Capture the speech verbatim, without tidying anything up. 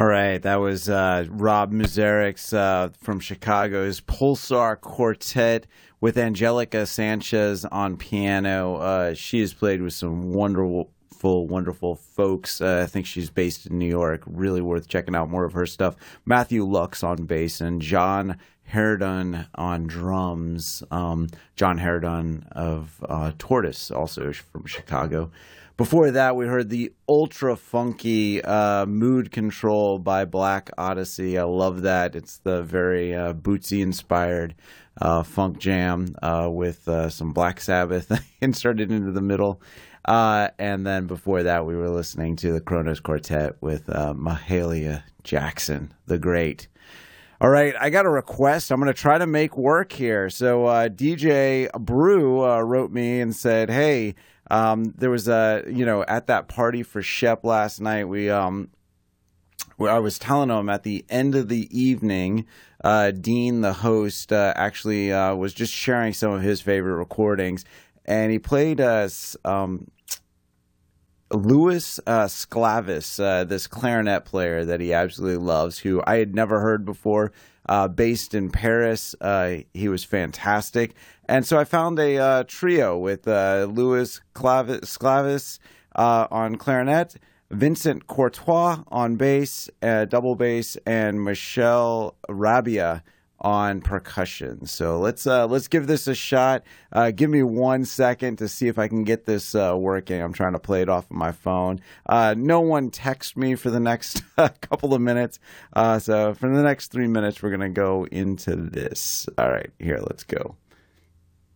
All right, that was uh, Rob Muzerik's uh, from Chicago's Pulsar Quartet with Angelica Sanchez on piano. Uh, she has played with some wonderful, wonderful folks. Uh, I think she's based in New York. Really worth checking out more of her stuff. Matthew Lux on bass and John Herdon on drums. Um, John Herdon of uh, Tortoise, also from Chicago. Before that, we heard the ultra funky uh, Mood Control by Black Odyssey. I love that. It's the very uh, Bootsy-inspired uh, funk jam uh, with uh, some Black Sabbath inserted into the middle. Uh, and then before that, we were listening to the Kronos Quartet with uh, Mahalia Jackson, the great. All right, I got a request. I'm going to try to make work here. So uh, D J Brew uh, wrote me and said, hey, um, there was a, you know, at that party for Shep last night, we, um, where I was telling him at the end of the evening, uh, Dean, the host, uh, actually uh, was just sharing some of his favorite recordings. And he played us um, Louis uh, Sclavis, uh, this clarinet player that he absolutely loves, who I had never heard before, uh, based in Paris. Uh, he was fantastic. And so I found a uh, trio with uh, Louis Clavis, Sclavis uh, on clarinet, Vincent Courtois on bass, uh, double bass, and Michel Rabia on percussion. So let's uh, let's give this a shot. Uh, give me one second to see if I can get this uh, working. I'm trying to play it off of my phone. Uh, no one text me for the next couple of minutes. Uh, so for the next three minutes, we're going to go into this. All right, here, let's go.